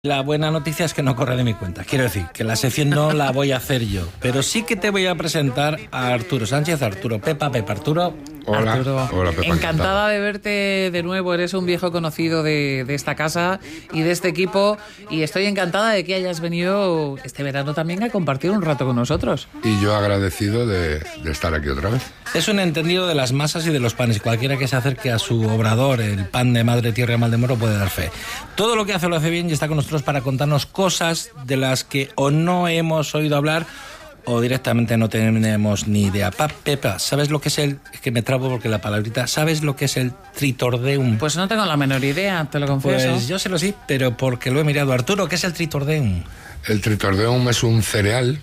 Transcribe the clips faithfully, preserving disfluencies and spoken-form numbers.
La buena noticia es que no corre de mi cuenta. Quiero decir, que la sección no la voy a hacer yo. Pero sí que te voy a presentar a Arturo Sánchez. Arturo, Pepa, Pepa, Arturo. Hola, Arturo, hola Pepa. encantada de verte de nuevo. Eres un viejo conocido de, de esta casa y de este equipo. Y estoy encantada de que hayas venido este verano también a compartir un rato con nosotros. Y yo agradecido de, de estar aquí otra vez. Es un entendido de las masas y de los panes. Cualquiera que se acerque a su obrador, el pan de madre tierra y mal de moro, puede dar fe. Todo lo que hace lo hace bien y está con nosotros para contarnos cosas de las que o no hemos oído hablar o directamente no tenemos ni idea. Pa, Pepa, ¿sabes lo que es el...? Es que me trabo porque la palabrita... ¿Sabes lo que es el tritordeum? Pues no tengo la menor idea, te lo confieso. Pues yo sé lo sí, pero porque lo he mirado. Arturo, ¿qué es el tritordeum? El tritordeum es un cereal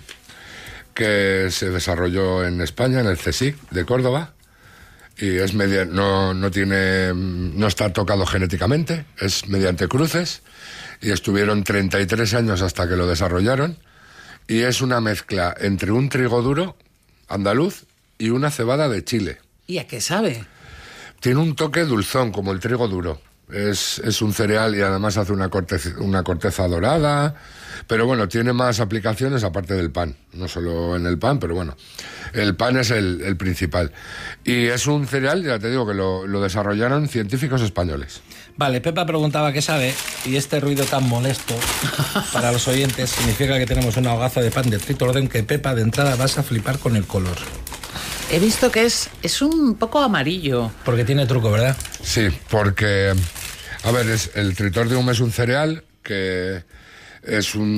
que se desarrolló en España, en el CSIC de Córdoba, y es media, no, no tiene, no está tocado genéticamente, es mediante cruces, y estuvieron treinta y tres años hasta que lo desarrollaron, y es una mezcla entre un trigo duro andaluz y una cebada de Chile. ¿Y a qué sabe? Tiene un toque dulzón, como el trigo duro. Es, es un cereal y además hace una corteza, una corteza dorada, pero bueno, tiene más aplicaciones aparte del pan, no solo en el pan, pero bueno, el pan es el, el principal. Y es un cereal, ya te digo, que lo, lo desarrollaron científicos españoles. Vale, Pepa preguntaba qué sabe, y este ruido tan molesto para los oyentes significa que tenemos una hogaza de pan de tritordeum que, Pepa, de entrada vas a flipar con el color. He visto que es, es un poco amarillo. Porque tiene truco, ¿verdad? Sí, porque, a ver, es, el tritordeum es un cereal que es un,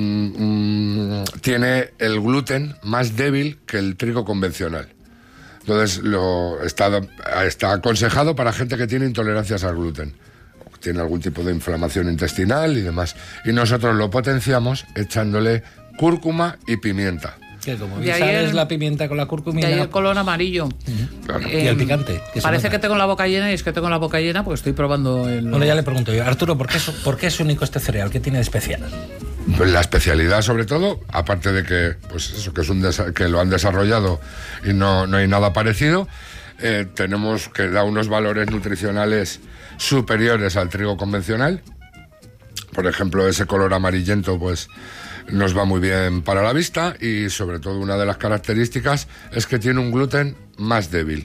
un tiene el gluten más débil que el trigo convencional. Entonces lo está, está aconsejado para gente que tiene intolerancias al gluten, tiene algún tipo de inflamación intestinal y demás. Y nosotros lo potenciamos echándole cúrcuma y pimienta. Que como bien sabes, el, la pimienta con la cúrcuma y el color amarillo. Uh-huh. Claro. Eh, y el picante. Que parece que tengo la boca llena, y es que tengo la boca llena porque estoy probando el... Bueno, ya le pregunto yo, Arturo, ¿por qué es, ¿por qué es único este cereal? ¿Qué tiene de especial? Pues la especialidad, sobre todo, aparte de que, pues eso, que, es un que lo han desarrollado y no, no hay nada parecido, eh, tenemos que da unos valores nutricionales superiores al trigo convencional. Por ejemplo, ese color amarillento, pues nos va muy bien para la vista, y sobre todo una de las características es que tiene un gluten más débil,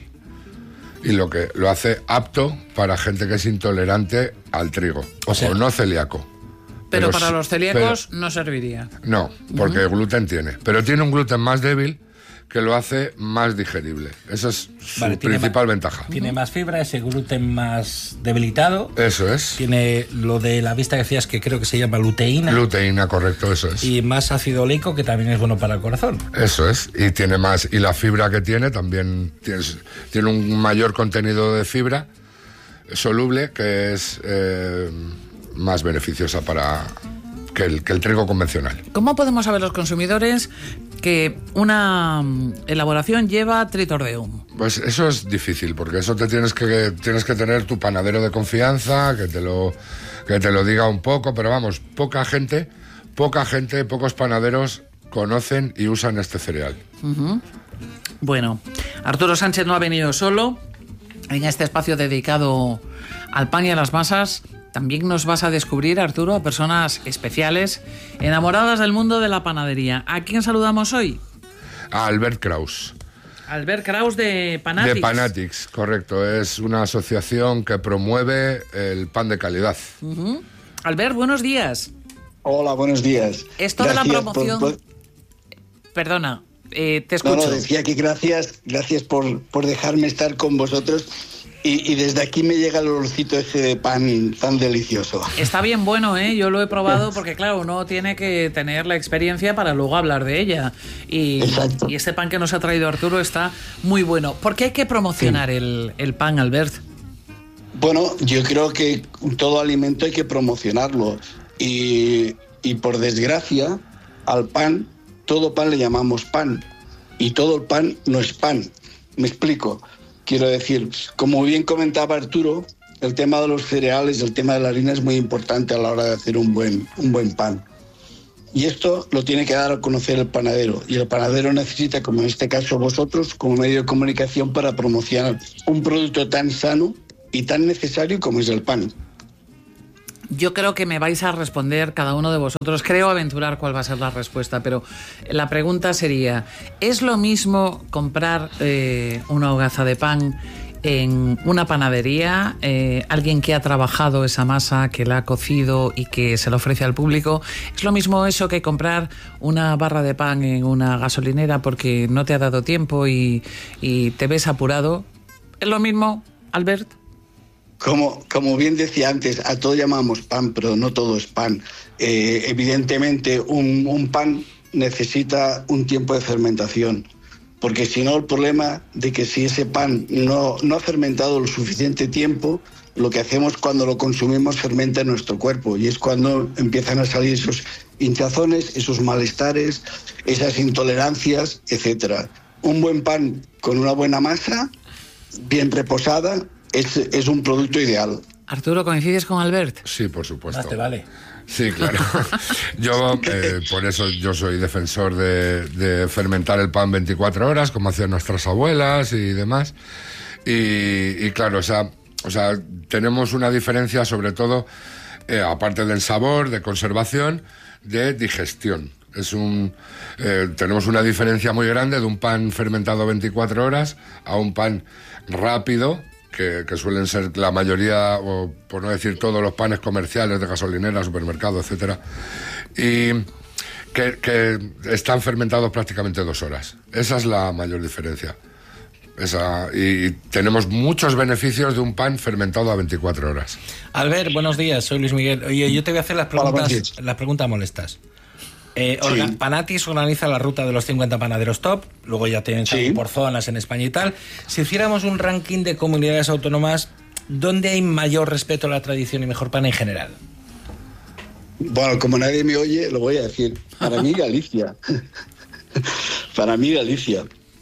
y lo que lo hace apto para gente que es intolerante al trigo, o, o sea, no celíaco. Pero, pero para los celíacos pero, no serviría. No, porque uh-huh. gluten tiene, pero tiene un gluten más débil que lo hace más digerible. Esa es su vale, principal más, ventaja. Tiene más fibra, ese gluten más debilitado. Eso es. Tiene lo de la vista que decías, que creo que se llama luteína. Luteína, correcto, eso es. Y más ácido oleico, que también es bueno para el corazón. Eso es. Y tiene más, y la fibra que tiene también tiene, tiene un mayor contenido de fibra soluble, que es eh, más beneficiosa para que el, que el trigo convencional. ¿Cómo podemos saber los consumidores que una elaboración lleva tritordeum? Pues eso es difícil, porque eso te tienes que tienes que tener tu panadero de confianza, que te lo que te lo diga un poco, pero vamos, poca gente, poca gente, pocos panaderos conocen y usan este cereal. Uh-huh. Bueno, Arturo Sánchez no ha venido solo. En este espacio dedicado al pan y a las masas también nos vas a descubrir, Arturo, a personas especiales, enamoradas del mundo de la panadería. ¿A quién saludamos hoy? A Albert Kraus. Albert Kraus de Panatics. De Panatics, correcto. Es una asociación que promueve el pan de calidad. Uh-huh. Albert, buenos días. Hola, buenos días. Esto gracias de la promoción... Por, por... Perdona, eh, te escucho. No, no, decía que gracias, gracias por, por dejarme estar con vosotros. Y, y desde aquí me llega el olorcito ese de pan tan delicioso. Está bien bueno, ¿eh? Yo lo he probado porque, claro, uno tiene que tener la experiencia para luego hablar de ella. Y, y este pan que nos ha traído Arturo está muy bueno. ¿Por qué hay que promocionar sí. el, el pan, Albert? Bueno, yo creo que todo alimento hay que promocionarlo. Y, y por desgracia, al pan, todo pan le llamamos pan. Y todo el pan no es pan. Me explico. Quiero decir, como bien comentaba Arturo, el tema de los cereales, el tema de la harina es muy importante a la hora de hacer un buen, un buen pan. Y esto lo tiene que dar a conocer el panadero. Y el panadero necesita, como en este caso vosotros, como medio de comunicación para promocionar un producto tan sano y tan necesario como es el pan. Yo creo que me vais a responder cada uno de vosotros. Creo aventurar cuál va a ser la respuesta, pero la pregunta sería, ¿es lo mismo comprar eh, una hogaza de pan en una panadería, eh, alguien que ha trabajado esa masa, que la ha cocido y que se la ofrece al público? ¿Es lo mismo eso que comprar una barra de pan en una gasolinera porque no te ha dado tiempo y, y te ves apurado? ¿Es lo mismo, Albert? Como, como bien decía antes, a todo llamamos pan, pero no todo es pan. Eh, evidentemente, un, un pan necesita un tiempo de fermentación, porque si no, el problema de que si ese pan no, no ha fermentado lo suficiente tiempo, lo que hacemos cuando lo consumimos fermenta en nuestro cuerpo, y es cuando empiezan a salir esos hinchazones, esos malestares, esas intolerancias, etcétera. Un buen pan con una buena masa, bien reposada, Es, es un producto ideal. Arturo, ¿coincides con Albert? Sí, por supuesto. Más te vale. Sí, claro. Yo, eh, por eso yo soy defensor de, de fermentar el pan veinticuatro horas, como hacían nuestras abuelas y demás. Y, y claro, o sea, o sea, tenemos una diferencia sobre todo, eh, aparte del sabor, de conservación, de digestión. Es un, eh, tenemos una diferencia muy grande de un pan fermentado veinticuatro horas a un pan rápido, Que, que suelen ser la mayoría, o por no decir todos los panes comerciales de gasolinera, supermercado, etcétera, y que, que están fermentados prácticamente dos horas. Esa es la mayor diferencia. Esa, y tenemos muchos beneficios de un pan fermentado a veinticuatro horas. Albert, buenos días, soy Luis Miguel. Oye, yo te voy a hacer las preguntas, las preguntas molestas. Eh, orga, sí. Panatis organiza la ruta de los cincuenta panaderos top, luego ya tienen sí. por zonas en España y tal. Si hiciéramos un ranking de comunidades autónomas, ¿dónde hay mayor respeto a la tradición y mejor pan en general? Bueno, como nadie me oye, lo voy a decir. Para mí, Galicia. Para mí, Galicia.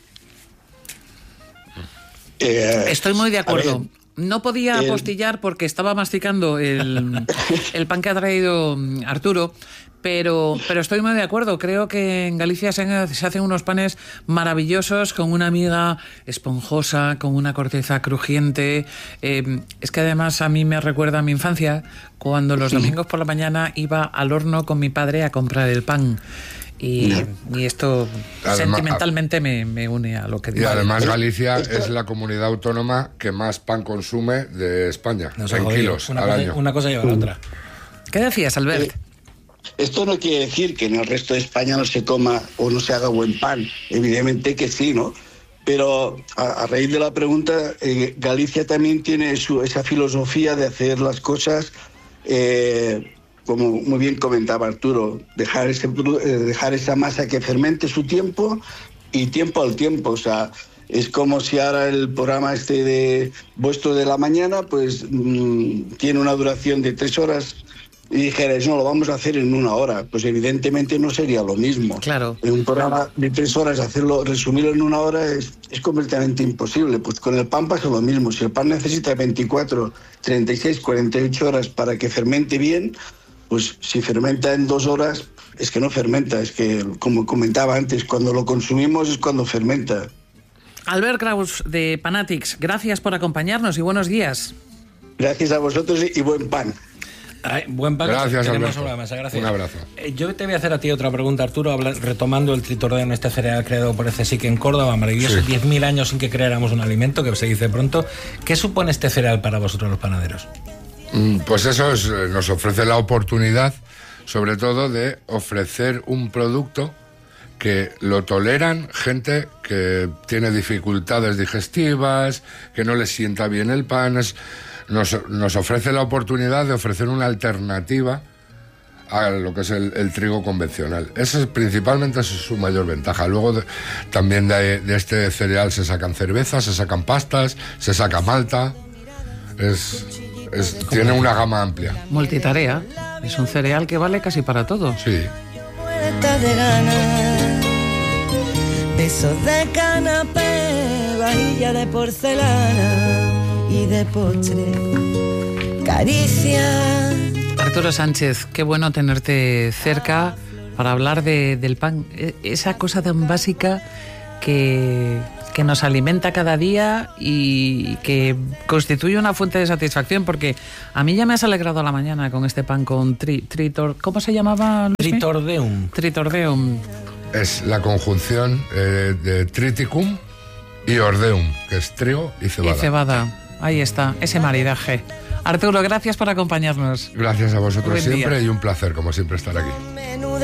Eh, Estoy muy de acuerdo. No podía el... apostillar porque estaba masticando el, el pan que ha traído Arturo, pero, pero estoy muy de acuerdo. Creo que en Galicia se, se hacen unos panes maravillosos, con una miga esponjosa, con una corteza crujiente. Eh, es que además a mí me recuerda a mi infancia, cuando los domingos por la mañana iba al horno con mi padre a comprar el pan. Y, y esto además, sentimentalmente me, me une a lo que digo. Y además Galicia es la comunidad autónoma que más pan consume de España, no en kilos una al cosa, año. Una cosa lleva a la otra. ¿Qué decías, Albert? Eh, esto no quiere decir que en el resto de España no se coma o no se haga buen pan. Evidentemente que sí, ¿no? Pero a, a raíz de la pregunta, eh, Galicia también tiene su, esa filosofía de hacer las cosas... Eh, como muy bien comentaba Arturo, dejar, ese, dejar esa masa que fermente su tiempo y tiempo al tiempo. O sea, es como si ahora el programa este de vuestro de la mañana, pues mmm, tiene una duración de tres horas y dijerais, no, lo vamos a hacer en una hora. Pues evidentemente no sería lo mismo. Claro. En un programa de tres horas, hacerlo, resumirlo en una hora es, es completamente imposible. Pues con el pan pasa lo mismo. Si el pan necesita veinticuatro, treinta y seis, cuarenta y ocho horas para que fermente bien, pues si fermenta en dos horas, es que no fermenta, es que, como comentaba antes, cuando lo consumimos es cuando fermenta. Albert Kraus, de Panatics, gracias por acompañarnos y buenos días. Gracias a vosotros y buen pan. Ay, buen pan. Gracias, tenemos Alberto. sobre la mesa. Gracias. Un abrazo. Eh, yo te voy a hacer a ti otra pregunta, Arturo, habla, retomando el Tritordeno, este cereal creado por Csic en Córdoba, maravilloso, sí. diez mil años sin que creáramos un alimento, que se dice pronto. ¿Qué supone este cereal para vosotros los panaderos? Pues eso es, nos ofrece la oportunidad, sobre todo, de ofrecer un producto que lo toleran gente que tiene dificultades digestivas, que no les sienta bien el pan. Es, nos, nos ofrece la oportunidad de ofrecer una alternativa a lo que es el, el trigo convencional. Esa es principalmente es su mayor ventaja. Luego de, también de, de este cereal se sacan cervezas, se sacan pastas, se saca malta. Es... Es, tiene una gama amplia. Multitarea. Es un cereal que vale casi para todo. Sí. Besos de canapé, vajilla de porcelana y de postre, caricia. Arturo Sánchez, qué bueno tenerte cerca para hablar de, del pan. Esa cosa tan básica que... que nos alimenta cada día y que constituye una fuente de satisfacción, porque a mí ya me has alegrado la mañana con este pan con tri, tritor... ¿Cómo se llamaba, Luismi? Tritordeum. Tritordeum. Es la conjunción eh, de triticum y ordeum, que es trigo y cebada. Y cebada. Ahí está, ese maridaje. Arturo, gracias por acompañarnos. Gracias a vosotros Buen día. siempre y un placer, como siempre, estar aquí.